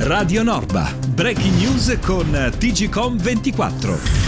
Radio Norba, breaking news con TGcom 24.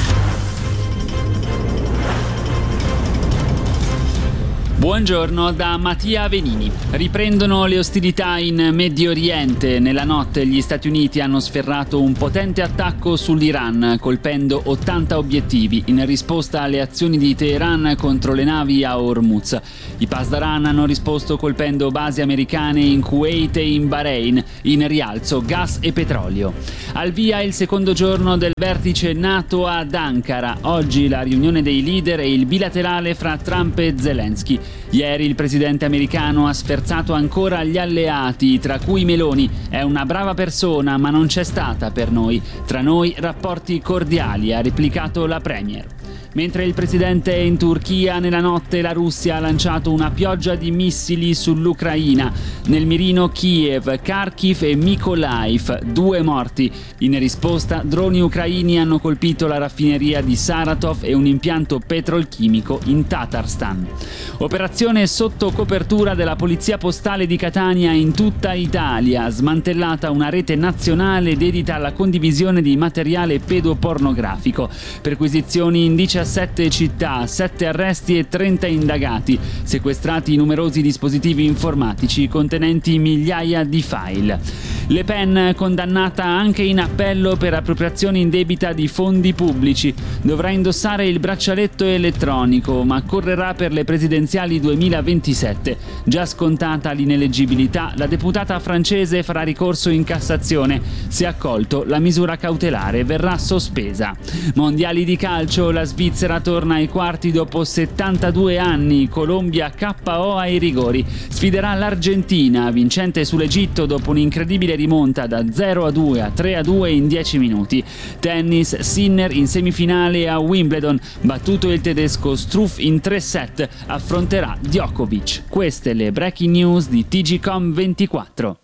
Buongiorno da Mattia Venini. Riprendono le ostilità in Medio Oriente. Nella notte gli Stati Uniti hanno sferrato un potente attacco sull'Iran, colpendo 80 obiettivi in risposta alle azioni di Teheran contro le navi a Hormuz. I Pasdaran hanno risposto colpendo basi americane in Kuwait e in Bahrain, in rialzo gas e petrolio. Al via il secondo giorno del vertice NATO ad Ankara. Oggi la riunione dei leader e il bilaterale fra Trump e Zelensky. Ieri il presidente americano ha sferzato ancora gli alleati, tra cui Meloni. È una brava persona, ma non c'è stata per noi. Tra noi rapporti cordiali, ha replicato la premier. Mentre il presidente è in Turchia, nella notte la Russia ha lanciato una pioggia di missili sull'Ucraina. Nel mirino Kiev, Kharkiv e Mykolaiv, 2 morti. In risposta, droni ucraini hanno colpito la raffineria di Saratov e un impianto petrolchimico in Tatarstan. Operazione sotto copertura della Polizia Postale di Catania in tutta Italia. Smantellata una rete nazionale dedita alla condivisione di materiale pedopornografico. Perquisizioni in 17 città, 7 arresti e 30 indagati. Sequestrati numerosi dispositivi informatici contenenti migliaia di file. Le Pen condannata anche in appello per appropriazione indebita di fondi pubblici. Dovrà indossare il braccialetto elettronico, ma correrà per le presidenziali 2027. Già scontata l'ineleggibilità, la deputata francese farà ricorso in Cassazione. Se accolto, la misura cautelare verrà sospesa. Mondiali di calcio, la Svizzera torna ai quarti dopo 72 anni. Colombia KO ai rigori. Sfiderà l'Argentina, vincente sull'Egitto dopo un'incredibile rimonta da 0-2 a 3-2 in 10 minuti. Tennis, Sinner in semifinale a Wimbledon. Battuto il tedesco Struff in 3 set, affronterà Djokovic. Queste le breaking news di TGcom 24.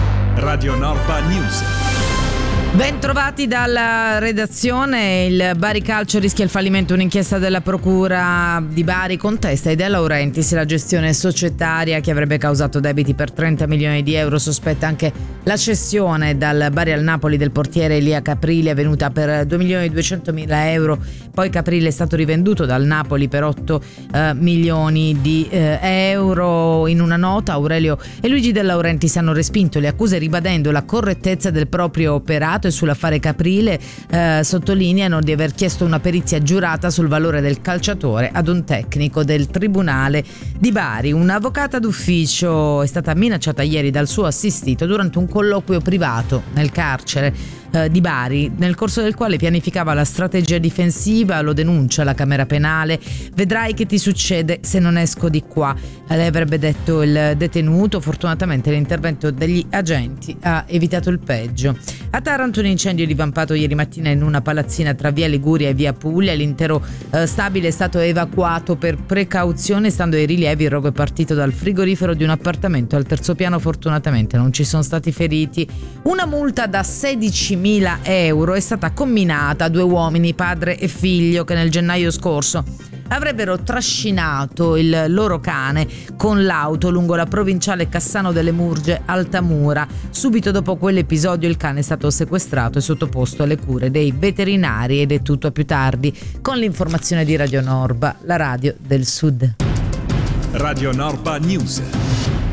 Radio Norba News. Ben trovati dalla redazione. Il Bari Calcio rischia il fallimento. Un'inchiesta della Procura di Bari contesta ai De Laurentiis la gestione societaria che avrebbe causato debiti per 30 milioni di euro. Sospetta anche la cessione dal Bari al Napoli del portiere Elia Caprile, avvenuta per 2 milioni e 200 mila euro. Poi Caprile è stato rivenduto dal Napoli per 8 milioni di euro. In una nota Aurelio e Luigi De Laurentiis hanno respinto le accuse, ribadendo la correttezza del proprio operato, e sull'affare Caprile sottolineano di aver chiesto una perizia giurata sul valore del calciatore ad un tecnico del Tribunale di Bari. Un'avvocata d'ufficio è stata minacciata ieri dal suo assistito durante un colloquio privato nel carcere di Bari, nel corso del quale pianificava la strategia difensiva. Lo denuncia la Camera Penale. Vedrai che ti succede se non esco di qua, le avrebbe detto il detenuto. Fortunatamente l'intervento degli agenti ha evitato il peggio. A Taranto un incendio divampato ieri mattina in una palazzina tra via Liguria e via Puglia. L'intero stabile è stato evacuato per precauzione. Stando ai rilievi, il rogo è partito dal frigorifero di un appartamento al terzo piano. Fortunatamente non ci sono stati feriti. Una multa da 16.000 euro è stata comminata a 2 uomini, padre e figlio, che nel gennaio scorso avrebbero trascinato il loro cane con l'auto lungo la provinciale Cassano delle Murge Altamura. Subito dopo quell'episodio il cane è stato sequestrato e sottoposto alle cure dei veterinari, ed è tutto a più tardi con l'informazione di Radio Norba, la radio del Sud. Radio Norba News.